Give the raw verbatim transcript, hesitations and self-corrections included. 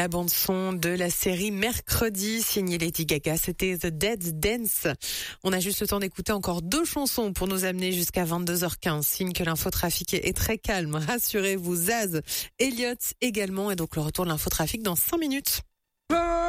La bande son de la série Mercredi, signée Lady Gaga, c'était The Dead Dance. On a juste le temps d'écouter encore deux chansons pour nous amener jusqu'à vingt-deux heures quinze. Signe que l'infotrafic est très calme. Rassurez-vous, Zaz, Elliott également. Et donc le retour de l'infotrafic dans cinq minutes.